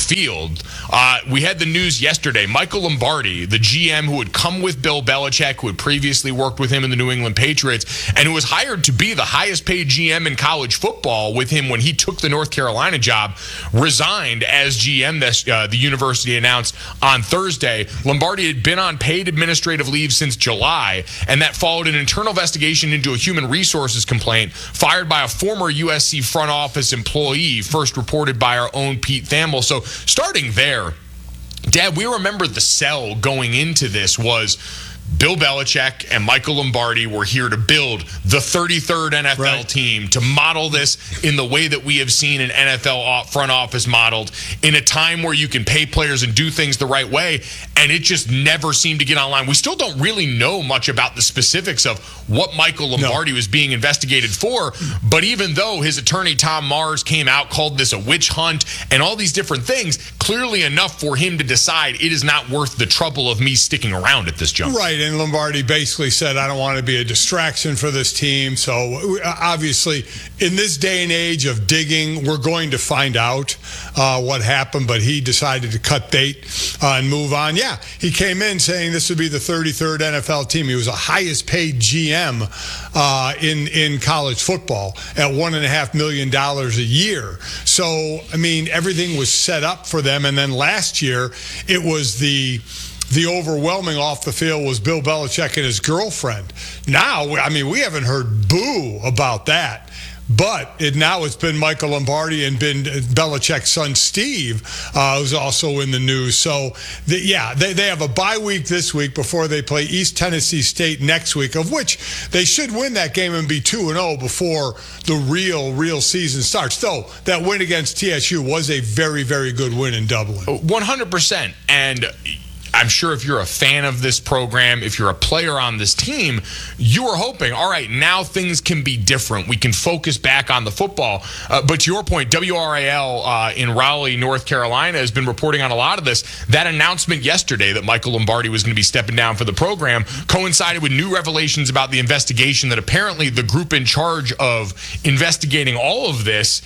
field. We had the news yesterday. Michael Lombardi, the GM who had come with Bill Belichick, who had previously worked with him in the New England Patriots, and who was hired to be the highest paid GM in college football with him when he took the North Carolina job, resigned as GM, the university announced on Thursday. Lombardi had been on paid administrative leave since July, and that followed an internal investigation into a human resources complaint fired by a former USC front office employee, first reported by our own Pete Thamel. So starting there, Dad, we remember the sell going into this was Bill Belichick and Michael Lombardi were here to build the 33rd NFL team, to model this in the way that we have seen an NFL front office modeled in a time where you can pay players and do things the right way, and it just never seemed to get online. We still don't really know much about the specifics of what Michael Lombardi was being investigated for, but even though his attorney Tom Mars came out, called this a witch hunt, and all these different things, clearly enough for him to decide it is not worth the trouble of me sticking around at this juncture. Right. And Lombardi basically said, I don't want to be a distraction for this team. So obviously, in this day and age of digging, we're going to find out what happened. But he decided to cut bait and move on. Yeah, he came in saying this would be the 33rd NFL team. He was the highest paid GM in college football at $1.5 million a year. So, I mean, everything was set up for them. And then last year, it was the overwhelming off the field was Bill Belichick and his girlfriend. Now, I mean, we haven't heard boo about that. But now it's been Michael Lombardi and been Belichick's son, Steve, who's also in the news. So, they have a bye week this week before they play East Tennessee State next week, of which they should win that game and be 2-0 before the real season starts. Though, that win against TSU was a very, very good win in Dublin. 100%. And I'm sure if you're a fan of this program, if you're a player on this team, you are hoping, all right, now things can be different. We can focus back on the football. But to your point, WRAL in Raleigh, North Carolina, has been reporting on a lot of this. That announcement yesterday that Michael Lombardi was going to be stepping down for the program coincided with new revelations about the investigation that apparently the group in charge of investigating all of this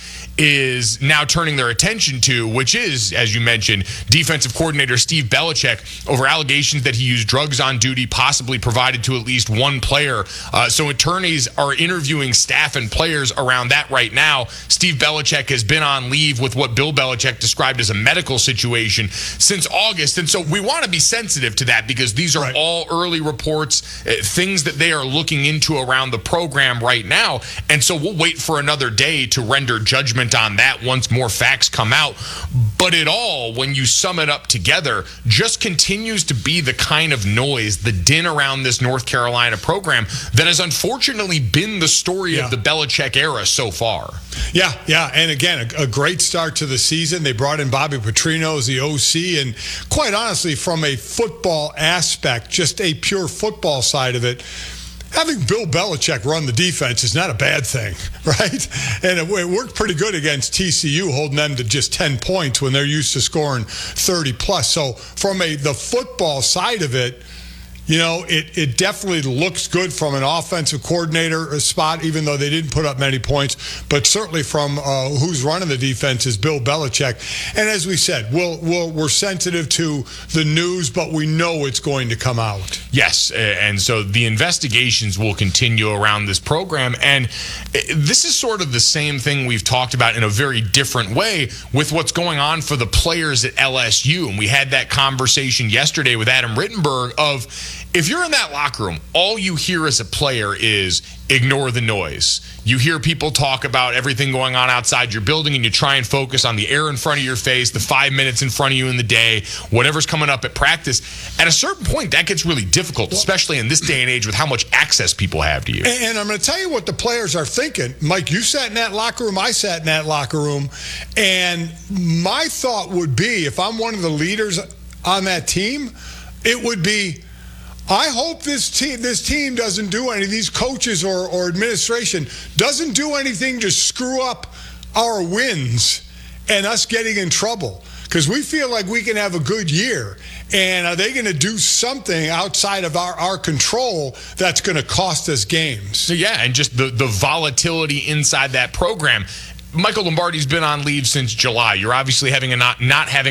is now turning their attention to, which is, as you mentioned, defensive coordinator Steve Belichick, over allegations that he used drugs on duty, possibly provided to at least one player. So attorneys are interviewing staff and players around that right now. Steve Belichick has been on leave with what Bill Belichick described as a medical situation since August. And so we want to be sensitive to that because these are all early reports, things that they are looking into around the program right now. And so we'll wait for another day to render judgment on that once more facts come out. But it all, when you sum it up together, just continues to be the kind of noise, the din around this North Carolina program that has unfortunately been the story of the Belichick era so far. Yeah. And again, a great start to the season. They brought in Bobby Petrino as the OC. And quite honestly, from a football aspect, just a pure football side of it, having Bill Belichick run the defense is not a bad thing, right? And it worked pretty good against TCU, holding them to just 10 points when they're used to scoring 30 plus. So from the football side of it, you know, it definitely looks good from an offensive coordinator spot, even though they didn't put up many points. But certainly from who's running the defense is Bill Belichick. And as we said, we're sensitive to the news, but we know it's going to come out. Yes, and so the investigations will continue around this program. And this is sort of the same thing we've talked about in a very different way with what's going on for the players at LSU. And we had that conversation yesterday with Adam Rittenberg of, if you're in that locker room, all you hear as a player is ignore the noise. You hear people talk about everything going on outside your building, and you try and focus on the air in front of your face, the 5 minutes in front of you in the day, whatever's coming up at practice. At a certain point, that gets really difficult, especially in this day and age with how much access people have to you. And I'm going to tell you what the players are thinking. Mike, you sat in that locker room. I sat in that locker room. And my thought would be, if I'm one of the leaders on that team, it would be, I hope this team doesn't do any, these coaches or administration doesn't do anything to screw up our wins and us getting in trouble. Because we feel like we can have a good year. And are they going to do something outside of our control that's going to cost us games? So yeah, and just the volatility inside that program. Michael Lombardi's been on leave since July. You're obviously having not having